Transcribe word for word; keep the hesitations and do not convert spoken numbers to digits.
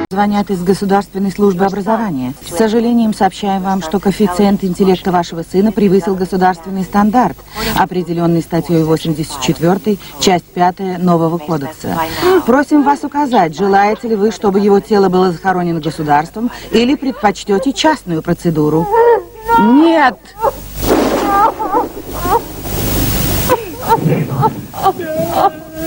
Звонят из Государственной службы образования. С сожалением сообщаем вам, что коэффициент интеллекта вашего сына превысил государственный стандарт, определенный статьей восемьдесят четвёртой, часть пятая нового кодекса. Просим вас указать, желаете ли вы, чтобы его тело было захоронено государством, или предпочтете частную процедуру. Нет!